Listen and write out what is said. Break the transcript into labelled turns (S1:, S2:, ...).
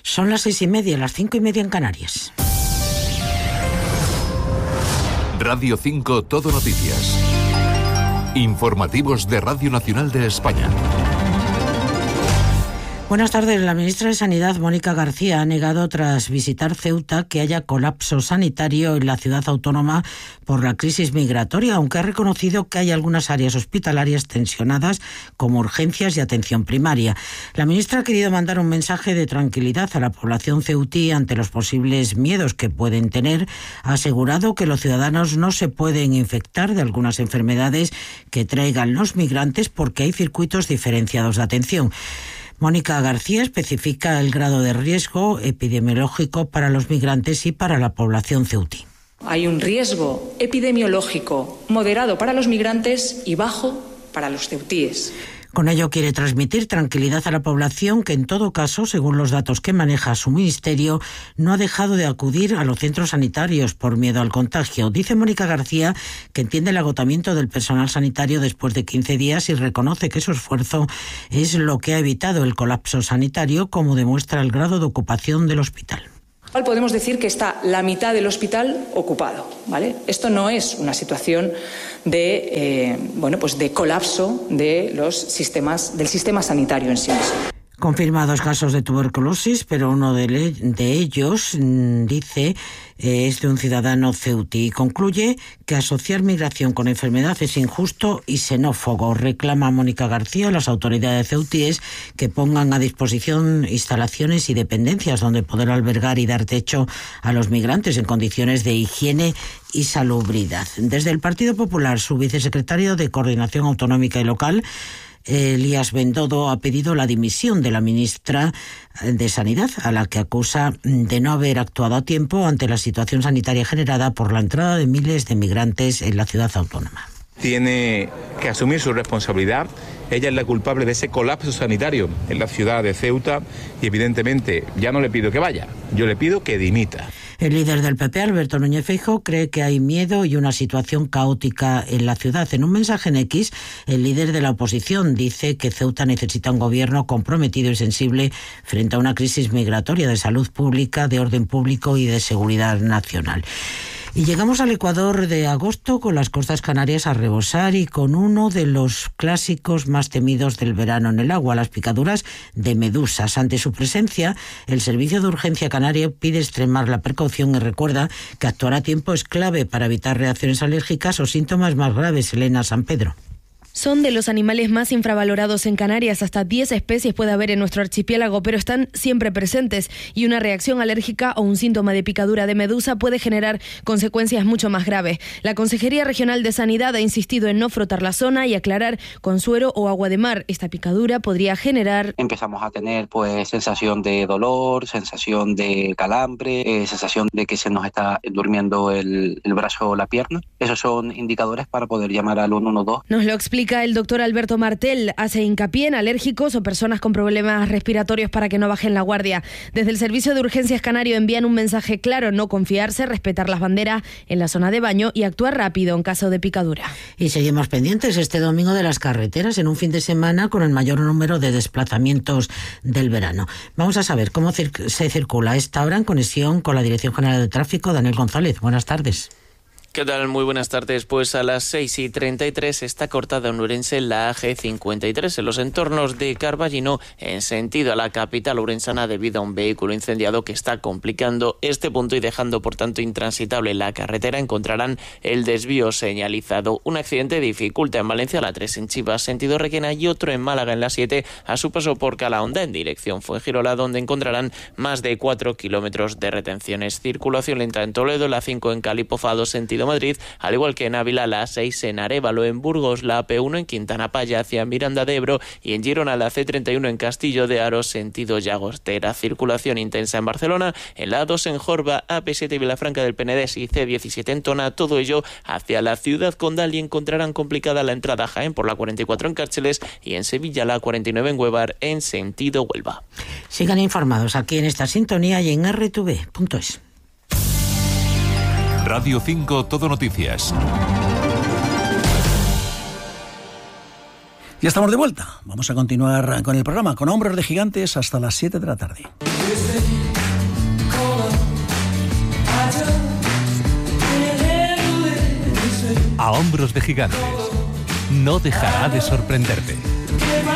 S1: Son las 6:30, las 5:30 en Canarias.
S2: Radio 5 Todo Noticias. Informativos de Radio Nacional de España.
S1: Buenas tardes. La ministra de Sanidad, Mónica García, ha negado tras visitar Ceuta que haya colapso sanitario en la ciudad autónoma por la crisis migratoria, aunque ha reconocido que hay algunas áreas hospitalarias tensionadas como urgencias y atención primaria. La ministra ha querido mandar un mensaje de tranquilidad a la población ceutí ante los posibles miedos que pueden tener. Ha asegurado que los ciudadanos no se pueden infectar de algunas enfermedades que traigan los migrantes porque hay circuitos diferenciados de atención. Mónica García especifica el grado de riesgo epidemiológico para los migrantes y para la población ceutí.
S3: Hay un riesgo epidemiológico moderado para los migrantes y bajo para los ceutíes.
S1: Con ello quiere transmitir tranquilidad a la población que, en todo caso, según los datos que maneja su ministerio, no ha dejado de acudir a los centros sanitarios por miedo al contagio. Dice Mónica García que entiende el agotamiento del personal sanitario después de 15 días y reconoce que su esfuerzo es lo que ha evitado el colapso sanitario, como demuestra el grado de ocupación del hospital.
S3: Podemos decir que está la mitad del hospital ocupado, ¿vale? Esto no es una situación de colapso de del sistema sanitario en sí mismo.
S1: Confirma 2 casos de tuberculosis, pero uno de ellos, dice, es de un ciudadano ceutí. Y concluye que asociar migración con enfermedad es injusto y xenófobo. Reclama Mónica García a las autoridades ceutíes que pongan a disposición instalaciones y dependencias donde poder albergar y dar techo a los migrantes en condiciones de higiene y salubridad. Desde el Partido Popular, su vicesecretario de Coordinación Autonómica y Local, Elías Bendodo, ha pedido la dimisión de la ministra de Sanidad, a la que acusa de no haber actuado a tiempo ante la situación sanitaria generada por la entrada de miles de migrantes en la ciudad autónoma.
S4: Tiene que asumir su responsabilidad. Ella es la culpable de ese colapso sanitario en la ciudad de Ceuta y, evidentemente, ya no le pido que vaya, yo le pido que dimita.
S1: El líder del PP, Alberto Núñez Feijóo, cree que hay miedo y una situación caótica en la ciudad. En un mensaje en X, el líder de la oposición dice que Ceuta necesita un gobierno comprometido y sensible frente a una crisis migratoria, de salud pública, de orden público y de seguridad nacional. Y llegamos al Ecuador de agosto con las costas canarias a rebosar y con uno de los clásicos más temidos del verano en el agua, las picaduras de medusas. Ante su presencia, el Servicio de Urgencia Canario pide extremar la precaución y recuerda que actuar a tiempo es clave para evitar reacciones alérgicas o síntomas más graves. Elena San Pedro.
S5: Son de los animales más infravalorados en Canarias. Hasta 10 especies puede haber en nuestro archipiélago, pero están siempre presentes y una reacción alérgica o un síntoma de picadura de medusa puede generar consecuencias mucho más graves. La Consejería Regional de Sanidad ha insistido en no frotar la zona y aclarar con suero o agua de mar. Esta picadura podría generar...
S6: Empezamos a tener sensación de dolor, sensación de calambre, sensación de que se nos está durmiendo el brazo o la pierna. Esos son indicadores para poder llamar al 112.
S5: Nos lo explica el doctor Alberto Martel. Hace hincapié en alérgicos o personas con problemas respiratorios para que no bajen la guardia. Desde el Servicio de Urgencias Canario envían un mensaje claro: no confiarse, respetar las banderas en la zona de baño y actuar rápido en caso de picadura.
S1: Y seguimos pendientes este domingo de las carreteras en un fin de semana con el mayor número de desplazamientos del verano. Vamos a saber cómo se circula a esta hora en conexión con la Dirección General de Tráfico. Daniel González, buenas tardes.
S7: ¿Qué tal? Muy buenas tardes. Pues a las 6:33 está cortada en Ourense la AG53 en los entornos de Carballino en sentido a la capital ourensana debido a un vehículo incendiado que está complicando este punto y dejando por tanto intransitable la carretera. Encontrarán el desvío señalizado. Un accidente dificulta en Valencia la 3 en Chivas sentido Requena y otro en Málaga en la 7 a su paso por Calahonda en dirección Fuengirola, donde encontrarán más de 4 kilómetros de retenciones. Circulación lenta en Toledo, la 5 en Calipofado sentido Madrid, al igual que en Ávila, la 6 en Arévalo, en Burgos, la AP1 en Quintana Paya hacia Miranda de Ebro y en Girona la C31 en Castillo de Aro, sentido Llagostera. Circulación intensa en Barcelona, en la A2 en Jorba, AP7 Vilafranca del Penedés y C17 en Tona, todo ello hacia la ciudad condal y encontrarán complicada la entrada a Jaén por la 44 en Cárceles y en Sevilla la 49 en Huevar en sentido Huelva.
S1: Sigan informados aquí en esta sintonía y en rtv.es.
S2: Radio 5 Todo Noticias.
S8: Ya estamos de vuelta. Vamos a continuar con el programa con Hombros de Gigantes hasta las 7 de la tarde. a hombros de gigantes. No dejará de sorprenderte.